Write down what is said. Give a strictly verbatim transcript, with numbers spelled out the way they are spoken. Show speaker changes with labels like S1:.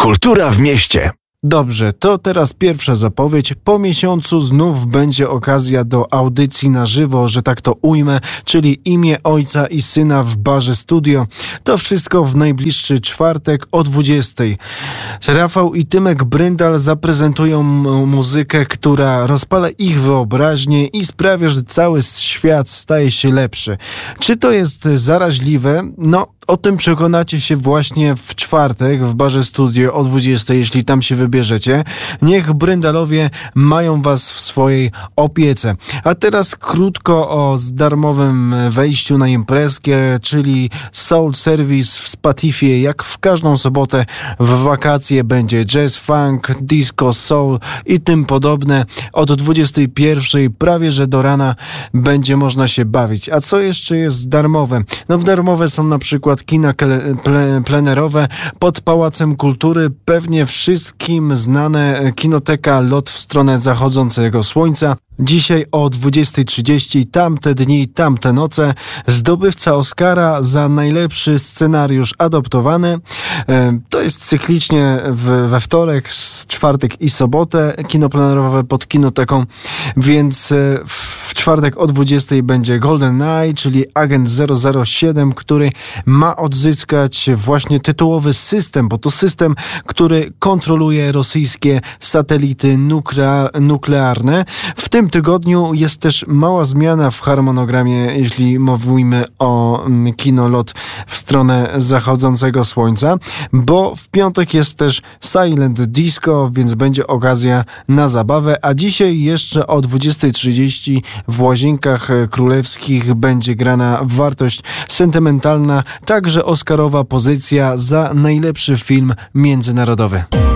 S1: Kultura w mieście.
S2: Dobrze, to teraz pierwsza zapowiedź. Po miesiącu znów będzie okazja do audycji na żywo, że tak to ujmę, czyli Imię Ojca i Syna w Barze Studio. To wszystko w najbliższy czwartek o dwudziestej. Rafał i Tymek Bryndal zaprezentują muzykę, która rozpala ich wyobraźnię i sprawia, że cały świat staje się lepszy. Czy to jest zaraźliwe? No, o tym przekonacie się właśnie w czwartek w Barze Studio o dwudziestej, jeśli tam się wybierzecie. Niech Bryndalowie mają was w swojej opiece. A teraz krótko o darmowym wejściu na imprezkę, czyli Soul Service w Spatifie. Jak w każdą sobotę w wakacje będzie jazz, funk, disco, soul i tym podobne. Od dwudziestej pierwszej prawie że do rana będzie można się bawić. A co jeszcze jest darmowe? No darmowe są na przykład kina plenerowe pod Pałacem Kultury. Pewnie wszystkim znane kinoteka Lot w stronę zachodzącego słońca. Dzisiaj o dwudziestej trzydzieści, tamte dni, tamte noce, zdobywca Oscara za najlepszy scenariusz adoptowany. To jest cyklicznie w, we wtorek, czwartek i sobotę, kino plenerowe pod kinoteką, więc w czwartek o dwudziestej będzie Golden Eye, czyli Agent zero zero siedem, który ma odzyskać właśnie tytułowy system, bo to system, który kontroluje rosyjskie satelity nuklea- nuklearne. W tym tygodniu jest też mała zmiana w harmonogramie, jeśli mówimy o kino Lot w stronę zachodzącego słońca, bo w piątek jest też Silent Disco, więc będzie okazja na zabawę, a dzisiaj jeszcze o dwudziestej trzydzieści w Łazienkach Królewskich będzie grana Wartość sentymentalna, także oscarowa pozycja za najlepszy film międzynarodowy.